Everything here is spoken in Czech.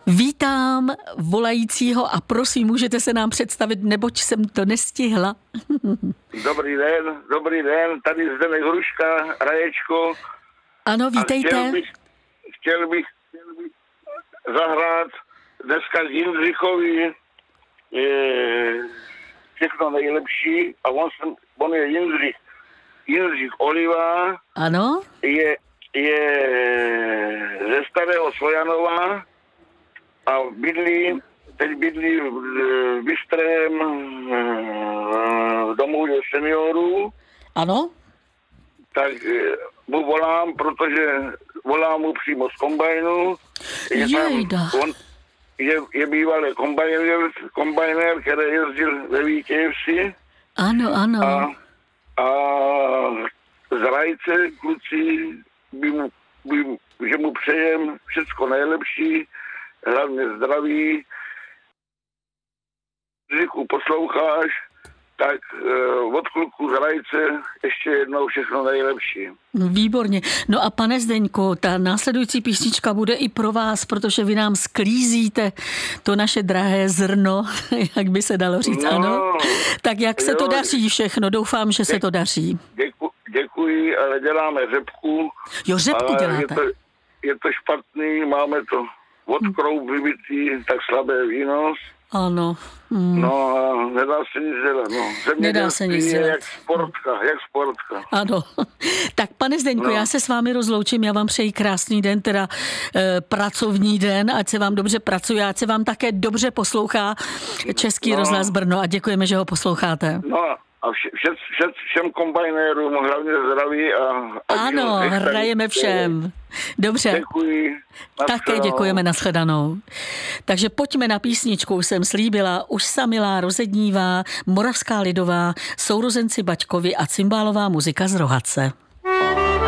Vítám volajícího a prosím, můžete se nám představit, neboť jsem to nestihla. Dobrý den, tady Zdeněk Hruška, Raječko. Ano, vítejte. Chtěl bych zahrát dneska z Jindřichovi všechno nejlepší a on je Jindřich Oliva. Ano. Je ze Starého Slojanova a teď bydlí v Bystrém domu seniorů. Ano. Tak mu volám, protože volám mu přímo z kombajnu. Je bývalý kombajnér, který jezdil ve Vítějovsi. Ano. A z Rajce kluci že mu přejem všecko nejlepší, hlavně zdraví. Říku posloucháš, tak od kluku z Rajce ještě jednou všechno nejlepší. Výborně. No a pane Zdeňku, ta následující písnička bude i pro vás, protože vy nám sklízíte to naše drahé zrno, jak by se dalo říct, ano. Tak jak se to daří všechno? Doufám, že se to daří. Děkuji, ale děláme řepku. Jo, řepku děláte. Je to špatný, máme to od kroub vybitý, tak slabé výnos. Ano. No a nedá se nic dělat. Nedá se nic dělat. Jak sportka. Ano. Tak pane Zdeňku, já se s vámi rozloučím, já vám přeji krásný den, teda pracovní den, ať se vám dobře pracuje, ať se vám také dobře poslouchá Český rozhlas Brno a děkujeme, že ho posloucháte. No a všem kombajnérům hlavně zdraví a ano, hrajeme všem. Dobře. Děkuji. Také děkujeme, nashledanou. Takže pojďme na písničku, jsem slíbila, už samilá Rozednívá, Moravská lidová, sourozenci Baťkovi a cymbálová muzika z Rohatce.